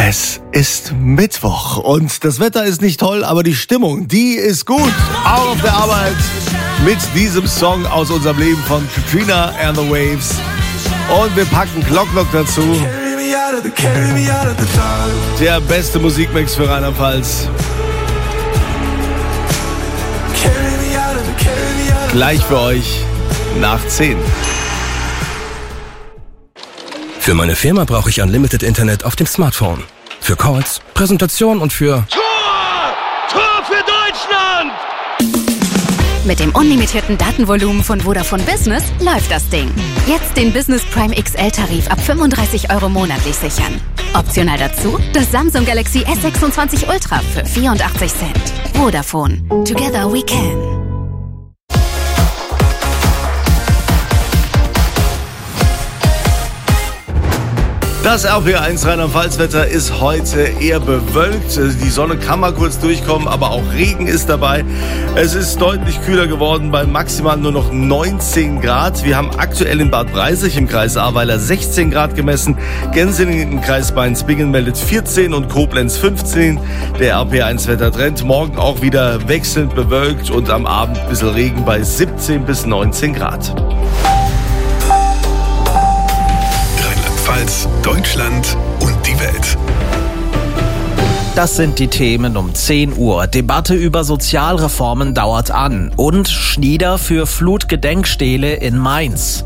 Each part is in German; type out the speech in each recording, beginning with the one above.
Es ist Mittwoch und das Wetter ist nicht toll, aber die Stimmung, die ist gut. Auch auf der Arbeit mit diesem Song aus unserem Leben von Katrina and the Waves. Und wir packen Glock dazu. Der beste Musikmix für Rheinland-Pfalz. Gleich für euch nach 10. Für meine Firma brauche ich Unlimited Internet auf dem Smartphone. Für Calls, Präsentation und für... Tor für Deutschland! Mit dem unlimitierten Datenvolumen von Vodafone Business läuft das Ding. Jetzt den Business Prime XL-Tarif ab 35 € monatlich sichern. Optional dazu das Samsung Galaxy S26 Ultra für 84 Cent. Vodafone. Together we can. Das RPR1 Rheinland-Pfalz-Wetter ist heute eher bewölkt. Die Sonne kann mal kurz durchkommen, aber auch Regen ist dabei. Es ist deutlich kühler geworden, bei maximal nur noch 19 Grad. Wir haben aktuell in Bad Breisig im Kreis Ahrweiler 16 Grad gemessen. Gänseningen im Kreis Mainz-Bingen meldet 14 und Koblenz 15. Der RPR1-Wettertrend morgen auch wieder wechselnd bewölkt und am Abend ein bisschen Regen bei 17 bis 19 Grad. Deutschland und die Welt. Das sind die Themen um 10 Uhr. Debatte über Sozialreformen dauert an. Und Schnieder für Flutgedenkstele in Mainz.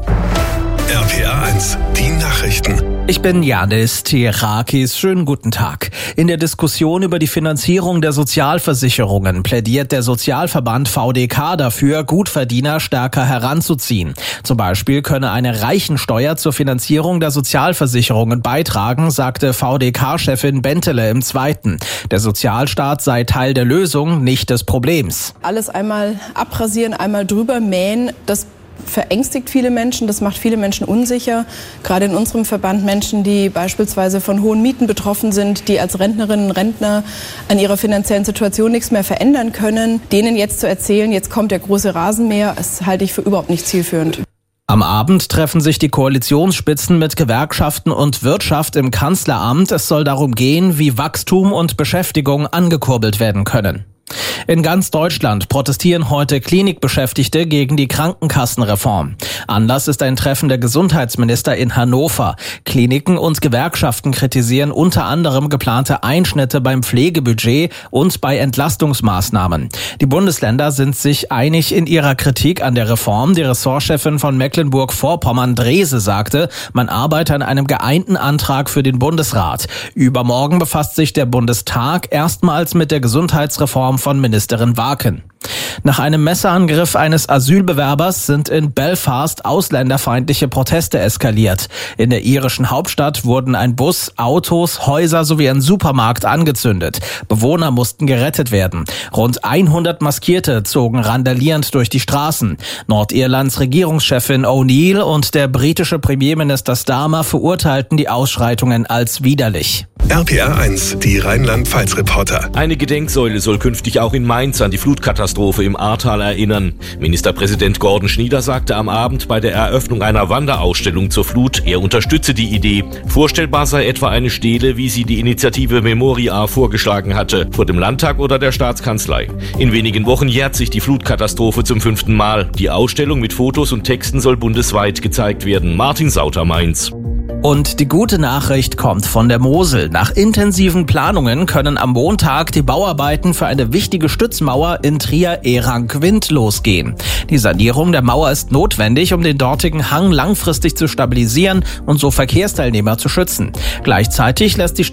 RPR1, die Nachrichten. Ich bin Janis Tierakis. Schönen guten Tag. In der Diskussion über die Finanzierung der Sozialversicherungen plädiert der Sozialverband VDK dafür, Gutverdiener stärker heranzuziehen. Zum Beispiel könne eine Reichensteuer zur Finanzierung der Sozialversicherungen beitragen, sagte VDK-Chefin Bentele im Zweiten. Der Sozialstaat sei Teil der Lösung, nicht des Problems. Alles einmal abrasieren, einmal drüber mähen, das verängstigt viele Menschen, das macht viele Menschen unsicher. Gerade in unserem Verband Menschen, die beispielsweise von hohen Mieten betroffen sind, die als Rentnerinnen und Rentner an ihrer finanziellen Situation nichts mehr verändern können. Denen jetzt zu erzählen, jetzt kommt der große Rasenmäher, das halte ich für überhaupt nicht zielführend. Am Abend treffen sich die Koalitionsspitzen mit Gewerkschaften und Wirtschaft im Kanzleramt. Es soll darum gehen, wie Wachstum und Beschäftigung angekurbelt werden können. In ganz Deutschland protestieren heute Klinikbeschäftigte gegen die Krankenkassenreform. Anlass ist ein Treffen der Gesundheitsminister in Hannover. Kliniken und Gewerkschaften kritisieren unter anderem geplante Einschnitte beim Pflegebudget und bei Entlastungsmaßnahmen. Die Bundesländer sind sich einig in ihrer Kritik an der Reform. Die Ressortchefin von Mecklenburg-Vorpommern, Drese, sagte, man arbeite an einem geeinten Antrag für den Bundesrat. Übermorgen befasst sich der Bundestag erstmals mit der Gesundheitsreform von Ministerin Waken. Nach einem Messerangriff eines Asylbewerbers sind in Belfast ausländerfeindliche Proteste eskaliert. In der irischen Hauptstadt wurden ein Bus, Autos, Häuser sowie ein Supermarkt angezündet. Bewohner mussten gerettet werden. Rund 100 Maskierte zogen randalierend durch die Straßen. Nordirlands Regierungschefin O'Neill und der britische Premierminister Starmer verurteilten die Ausschreitungen als widerlich. RPR1, die Rheinland-Pfalz-Reporter. Eine Gedenksäule soll künftig auch in Mainz an die Flutkatastrophe im Ahrtal erinnern. Ministerpräsident Gordon Schnieder sagte am Abend bei der Eröffnung einer Wanderausstellung zur Flut, er unterstütze die Idee. Vorstellbar sei etwa eine Stele, wie sie die Initiative Memoria vorgeschlagen hatte, vor dem Landtag oder der Staatskanzlei. In wenigen Wochen jährt sich die Flutkatastrophe zum 5. Mal. Die Ausstellung mit Fotos und Texten soll bundesweit gezeigt werden. Martin Sauter, Mainz. Und die gute Nachricht kommt von der Mosel. Nach intensiven Planungen können am Montag die Bauarbeiten für eine wichtige Stützmauer in Trier-Ehrang-Quint losgehen. Die Sanierung der Mauer ist notwendig, um den dortigen Hang langfristig zu stabilisieren und so Verkehrsteilnehmer zu schützen. Gleichzeitig lässt die